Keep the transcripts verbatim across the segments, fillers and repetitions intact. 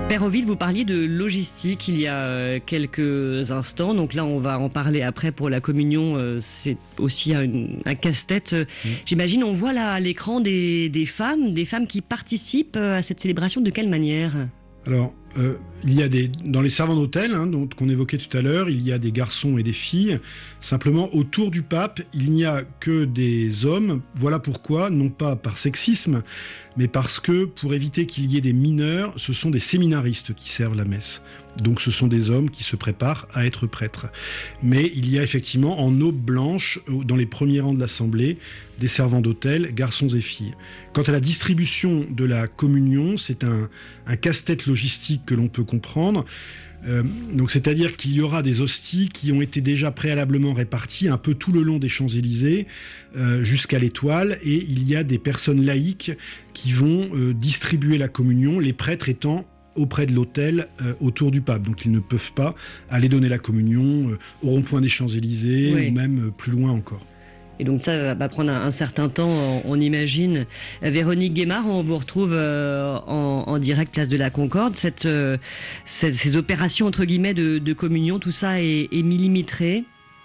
Père Oville, vous parliez de logistique il y a quelques instants. Donc là, on va en parler après pour la communion. C'est aussi un, un casse-tête. Mmh. J'imagine, on voit là à l'écran des, des femmes, des femmes qui participent à cette célébration. De quelle manière ? Alors, euh, il y a des dans les servants d'autel, hein, dont qu'on évoquait tout à l'heure, il y a des garçons et des filles. Simplement, autour du pape, il n'y a que des hommes. Voilà pourquoi, non pas par sexisme, mais parce que pour éviter qu'il y ait des mineurs, ce sont des séminaristes qui servent la messe. Donc, ce sont des hommes qui se préparent à être prêtres. Mais il y a effectivement en aube blanche, dans les premiers rangs de l'assemblée, des servants d'autel, garçons et filles. Quant à la distribution de la communion, c'est un, un casse-tête logistique que l'on peut comprendre. Euh, donc, c'est-à-dire qu'il y aura des hosties qui ont été déjà préalablement réparties un peu tout le long des Champs-Élysées euh, jusqu'à l'Étoile, et il y a des personnes laïques qui vont euh, distribuer la communion, les prêtres étant auprès de l'autel euh, autour du pape. Donc ils ne peuvent pas aller donner la communion euh, au rond-point des Champs-Élysées, oui, ou même euh, plus loin encore. Et donc ça va prendre un, un certain temps, on, on imagine. Véronique Guémard, on vous retrouve euh, en, en direct place de la Concorde. Cette, euh, ces, ces opérations entre guillemets de, de communion, tout ça est, est millimétré.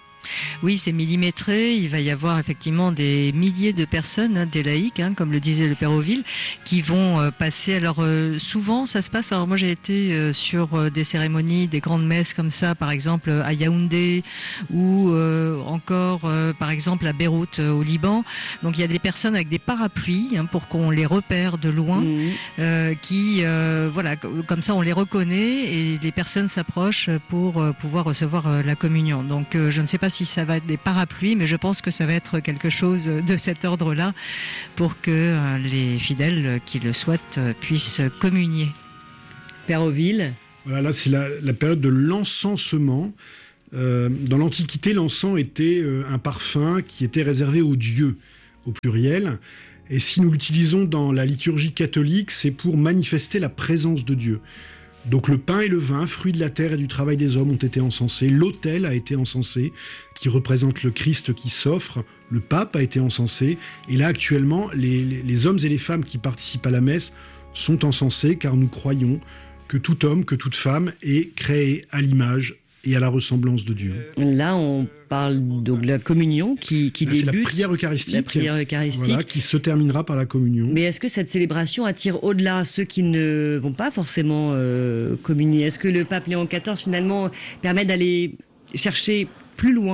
Oui, c'est millimétré. Il va y avoir effectivement des milliers de personnes, hein, des laïcs, hein, comme le disait le Père Oville, qui vont euh, passer. Alors euh, souvent, ça se passe. Alors moi, j'ai été euh, sur euh, des cérémonies, des grandes messes comme ça, par exemple à Yaoundé ou euh, encore, euh, par exemple à Beyrouth, euh, au Liban. Donc il y a des personnes avec des parapluies, hein, pour qu'on les repère de loin, mmh. euh, qui, euh, voilà, comme ça, on les reconnaît et les personnes s'approchent pour euh, pouvoir recevoir euh, la communion. Donc euh, je ne sais pas si ça va être des parapluies, mais je pense que ça va être quelque chose de cet ordre-là pour que euh, les fidèles qui le souhaitent euh, puissent communier. Père Oville. Voilà, là c'est la, la période de l'encensement. Euh, dans l'Antiquité, l'encens était euh, un parfum qui était réservé aux dieux, au pluriel. Et si nous l'utilisons dans la liturgie catholique, c'est pour manifester la présence de Dieu. Donc le pain et le vin, fruits de la terre et du travail des hommes, ont été encensés. L'autel a été encensé, qui représente le Christ qui s'offre. Le pape a été encensé. Et là, actuellement, les, les, les hommes et les femmes qui participent à la messe sont encensés, car nous croyons que tout homme, que toute femme est créé à l'image et à la ressemblance de Dieu. Là, on parle donc de la communion qui, qui Là, débute. C'est la prière eucharistique, la prière eucharistique. Voilà, qui se terminera par la communion. Mais est-ce que cette célébration attire au-delà ceux qui ne vont pas forcément euh, communier ? Est-ce que le pape Léon quatorze, finalement, permet d'aller chercher plus loin ?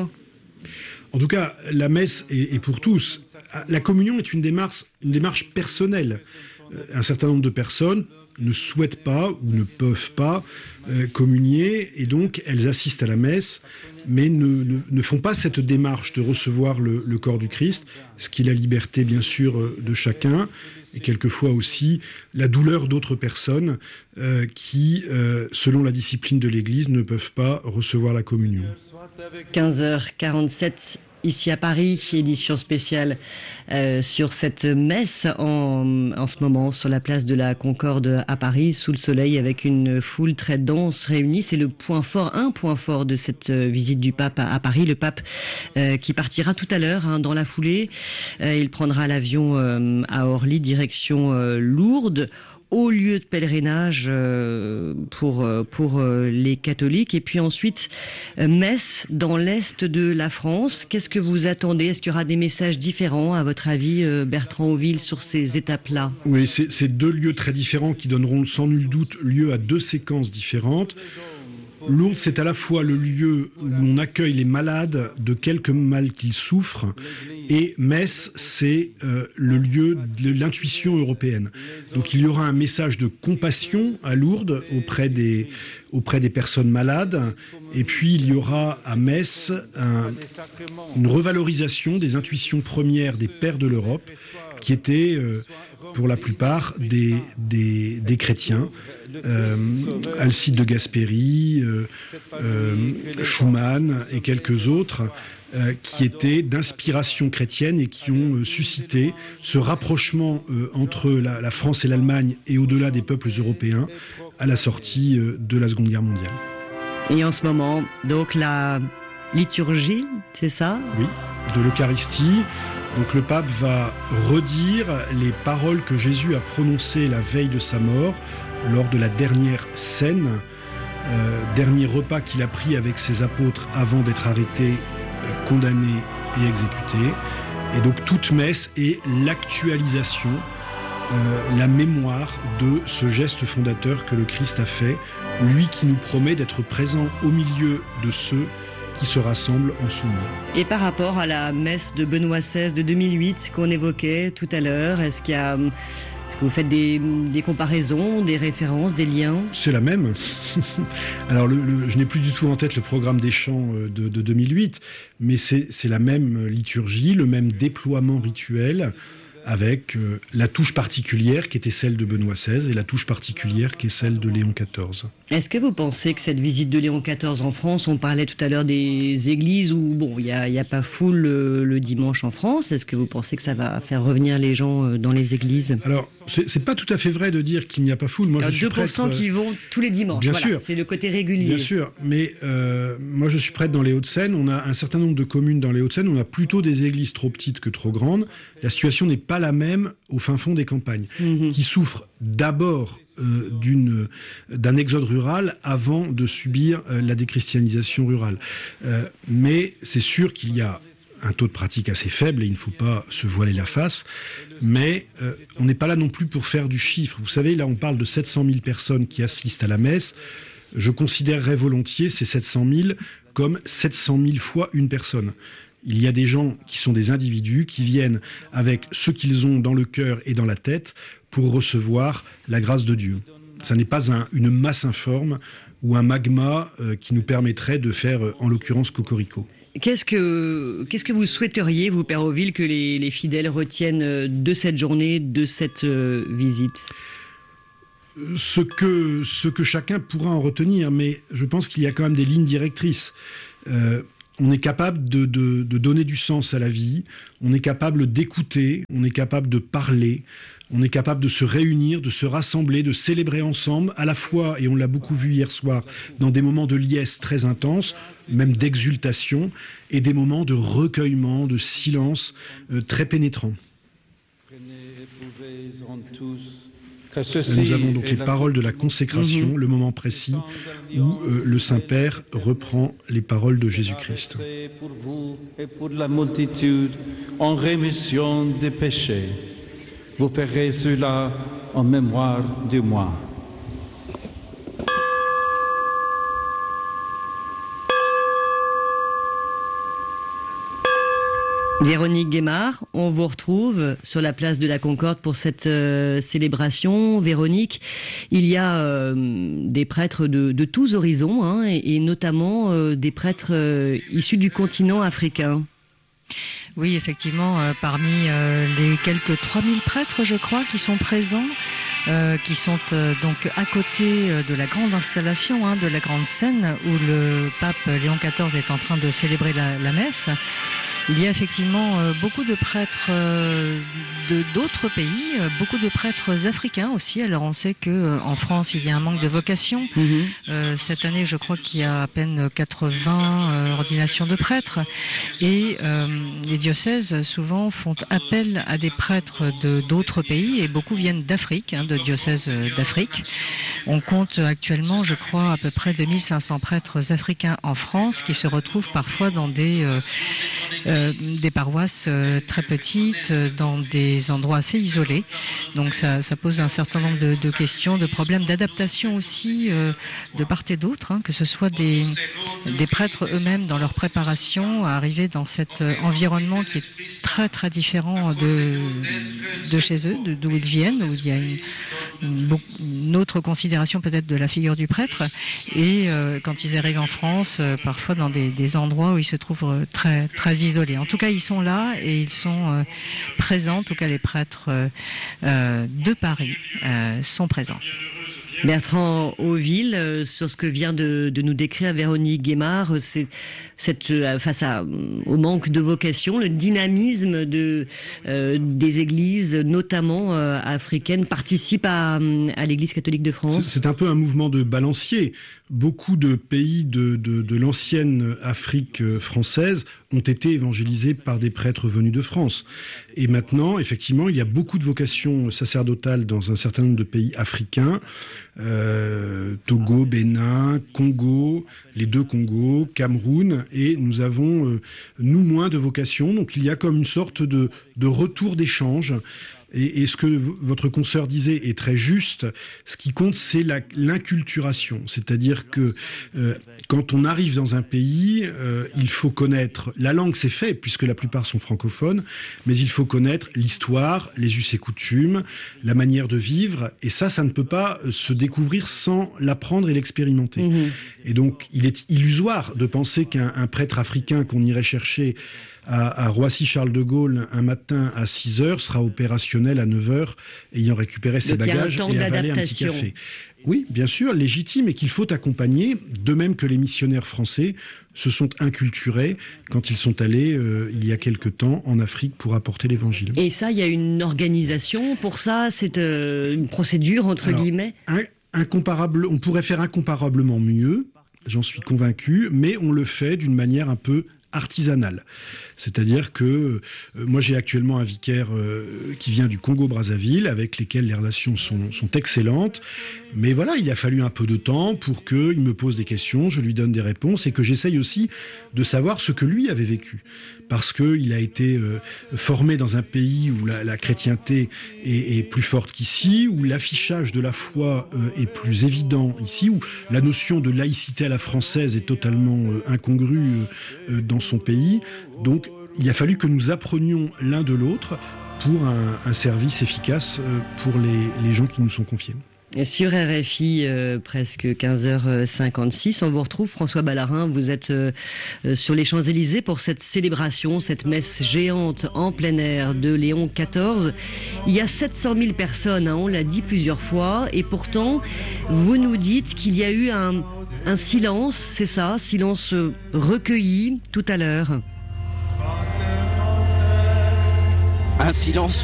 En tout cas, la messe est, est pour tous. La communion est une démarche, une démarche personnelle. Un certain nombre de personnes ne souhaitent pas ou ne peuvent pas euh, communier, et donc elles assistent à la messe, mais ne, ne, ne font pas cette démarche de recevoir le, le corps du Christ, ce qui est la liberté bien sûr de chacun, et quelquefois aussi la douleur d'autres personnes euh, qui, euh, selon la discipline de l'Église, ne peuvent pas recevoir la communion. quinze heures quarante-sept ici à Paris, édition spéciale euh, sur cette messe en, en ce moment sur la place de la Concorde à Paris, sous le soleil, avec une foule très dense réunie. C'est le point fort, un point fort de cette euh, visite du pape à, à Paris. Le pape euh, qui partira tout à l'heure, hein, dans la foulée. Euh, il prendra l'avion euh, à Orly, direction euh, Lourdes, au lieu de pèlerinage euh, pour euh, pour euh, les catholiques, et puis ensuite euh, Metz dans l'est de la France. Qu'est-ce que vous attendez ? Est-ce qu'il y aura des messages différents, à votre avis, euh, Bertrand Oville, sur ces étapes-là ? Oui, c'est, c'est deux lieux très différents qui donneront sans nul doute lieu à deux séquences différentes. Lourdes, c'est à la fois le lieu où on accueille les malades de quelque mal qu'ils souffrent, et Metz, c'est euh, le lieu de l'intuition européenne. Donc il y aura un message de compassion à Lourdes auprès des, auprès des personnes malades, et puis il y aura à Metz un, une revalorisation des intuitions premières des pères de l'Europe, qui étaient euh, pour la plupart des, des, des chrétiens. Euh, Alcide de Gasperi, euh, euh, Schumann et quelques autres euh, qui étaient d'inspiration chrétienne et qui ont euh, suscité ce rapprochement euh, entre la, la France et l'Allemagne et au-delà des peuples européens à la sortie euh, de la Seconde Guerre mondiale. Et en ce moment, donc la liturgie, c'est ça ? Oui, de l'Eucharistie. Donc le pape va redire les paroles que Jésus a prononcées la veille de sa mort, lors de la dernière scène, euh, dernier repas qu'il a pris avec ses apôtres avant d'être arrêté, euh, condamné et exécuté. Et donc toute messe est l'actualisation, euh, la mémoire de ce geste fondateur que le Christ a fait, lui qui nous promet d'être présent au milieu de ceux qui se rassemblent en son nom. Et par rapport à la messe de Benoît seize de deux mille huit qu'on évoquait tout à l'heure, est-ce qu'il y a, est-ce que vous faites des, des comparaisons, des références, des liens ? C'est la même. Alors, le, le, je n'ai plus du tout en tête le programme des chants de, de deux mille huit, mais c'est, c'est la même liturgie, le même déploiement rituel, avec euh, la touche particulière qui était celle de Benoît seize et la touche particulière qui est celle de Léon quatorze. Est-ce que vous pensez que cette visite de Léon quatorze en France, on parlait tout à l'heure des églises où bon, il n'y a, y a pas foule le, le dimanche en France, est-ce que vous pensez que ça va faire revenir les gens dans les églises ? Alors, c'est, c'est pas tout à fait vrai de dire qu'il n'y a pas foule. Moi, Alors, je suis deux pour cent prêtre, qui vont tous les dimanches, bien voilà, sûr. C'est le côté régulier. Bien sûr, mais euh, moi je suis prêtre dans les Hauts-de-Seine, on a un certain nombre de communes dans les Hauts-de-Seine, on a plutôt des églises trop petites que trop grandes. La situation n'est pas la même au fin fond des campagnes, mmh. qui souffrent d'abord euh, d'une, d'un exode rural avant de subir euh, la déchristianisation rurale. Euh, mais c'est sûr qu'il y a un taux de pratique assez faible et il ne faut pas se voiler la face, mais euh, on n'est pas là non plus pour faire du chiffre. Vous savez, là on parle de sept cent mille personnes qui assistent à la messe. Je considérerais volontiers ces sept cent mille comme sept cent mille fois une personne. Il y a des gens qui sont des individus qui viennent avec ce qu'ils ont dans le cœur et dans la tête pour recevoir la grâce de Dieu. Ça n'est pas un, une masse informe ou un magma euh, qui nous permettrait de faire, euh, en l'occurrence, cocorico. Qu'est-ce que, qu'est-ce que vous souhaiteriez, vous, Père Oville, que les, les fidèles retiennent de cette journée, de cette euh, visite ? Ce que, ce que chacun pourra en retenir, mais je pense qu'il y a quand même des lignes directrices. Euh, on est capable de, de, de donner du sens à la vie, on est capable d'écouter, on est capable de parler, on est capable de se réunir, de se rassembler, de célébrer ensemble, à la fois, et on l'a beaucoup vu hier soir, dans des moments de liesse très intenses, même d'exultation, et des moments de recueillement, de silence euh, très pénétrants. Nous avons donc les paroles de la consécration, mmh. le moment précis où euh, le Saint-Père reprend les paroles de Jésus-Christ. Pour vous et pour la multitude en rémission des péchés. Vous ferez cela en mémoire de moi. Véronique Guémard, on vous retrouve sur la place de la Concorde pour cette euh, célébration. Véronique, il y a euh, des prêtres de, de tous horizons, hein, et, et notamment euh, des prêtres euh, issus du continent africain. Oui, effectivement, euh, parmi euh, les quelques trois mille prêtres, je crois, qui sont présents, euh, qui sont euh, donc à côté de la grande installation, hein, de la grande scène, où le pape Léon quatorze est en train de célébrer la, la messe. Il y a effectivement euh, beaucoup de prêtres euh, de d'autres pays, euh, beaucoup de prêtres africains aussi. Alors on sait que euh, en France il y a un manque de vocation. Mm-hmm. Euh, cette année, je crois qu'il y a à peine quatre-vingts euh, ordinations de prêtres, et euh, les diocèses souvent font appel à des prêtres de d'autres pays, et beaucoup viennent d'Afrique, hein, de diocèses d'Afrique. On compte actuellement, je crois, à peu près deux mille cinq cents prêtres africains en France qui se retrouvent parfois dans des euh, Euh, des paroisses euh, très petites, euh, dans des endroits assez isolés. Donc ça, ça pose un certain nombre de, de questions, de problèmes d'adaptation aussi euh, de part et d'autre, hein, que ce soit des, des prêtres eux-mêmes dans leur préparation à arriver dans cet euh, environnement qui est très très différent de, de chez eux, de, d'où ils viennent, où il y a une, une, une autre considération peut-être de la figure du prêtre, et euh, quand ils arrivent en France, euh, parfois dans des, des endroits où ils se trouvent euh, très très isolés. En tout cas, ils sont là et ils sont euh, présents. En tout cas, les prêtres euh, de Paris euh, sont présents. Bertrand Oville, euh, sur ce que vient de, de nous décrire Véronique Guémard, c'est cette euh, face à, au manque de vocation, le dynamisme de euh, des églises, notamment euh, africaines, participe à, à l'Église catholique de France. C'est, c'est un peu un mouvement de balancier. Beaucoup de pays de, de, de l'ancienne Afrique française ont été évangélisés par des prêtres venus de France. Et maintenant, effectivement, il y a beaucoup de vocations sacerdotales dans un certain nombre de pays africains, euh, Togo, Bénin, Congo, les deux Congos, Cameroun, et nous avons, euh, nous, moins de vocations. Donc il y a comme une sorte de, de retour d'échange. Et, et ce que v- votre consoeur disait est très juste. Ce qui compte, c'est la, l'inculturation. C'est-à-dire que euh, quand on arrive dans un pays, euh, il faut connaître... La langue, c'est fait, puisque la plupart sont francophones, mais il faut connaître l'histoire, les us et coutumes, la manière de vivre. Et ça, ça ne peut pas se découvrir sans l'apprendre et l'expérimenter. Mmh. Et donc, il est illusoire de penser qu'un un prêtre africain qu'on irait chercher à, à Roissy-Charles de Gaulle un matin à six heures sera opérationnel à neuf heures, ayant récupéré ses donc bagages et avalé un petit café. Oui, bien sûr, légitime, et qu'il faut accompagner, de même que les missionnaires français se sont inculturés quand ils sont allés, euh, il y a quelque temps, en Afrique pour apporter l'évangile. Et ça, il y a une organisation pour ça, c'est euh, une procédure, entre Alors, guillemets un, incomparable, on pourrait faire incomparablement mieux, j'en suis convaincu, mais on le fait d'une manière un peu artisanale. C'est-à-dire que euh, moi j'ai actuellement un vicaire euh, qui vient du Congo-Brazzaville, avec lesquels les relations sont, sont excellentes, mais voilà, il a fallu un peu de temps pour qu'il me pose des questions, je lui donne des réponses, et que j'essaye aussi de savoir ce que lui avait vécu. Parce qu'il a été euh, formé dans un pays où la, la chrétienté est, est plus forte qu'ici, où l'affichage de la foi euh, est plus évident ici, où la notion de laïcité à la française est totalement euh, incongrue euh, dans son pays. Donc il a fallu que nous apprenions l'un de l'autre pour un, un service efficace euh, pour les, les gens qui nous sont confiés. Sur R F I, euh, presque quinze heures cinquante-six, on vous retrouve, François Ballarin, vous êtes euh, sur les Champs-Élysées pour cette célébration, cette messe géante en plein air de Léon quatorze. Il y a sept cent mille personnes, hein, on l'a dit plusieurs fois, et pourtant, vous nous dites qu'il y a eu un, un silence, c'est ça, silence recueilli tout à l'heure. Un silence